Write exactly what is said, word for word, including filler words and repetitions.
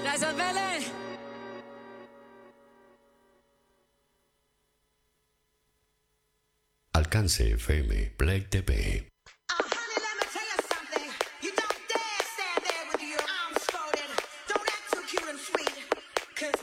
Gracias, Vélez. Alcance F M, Play T V.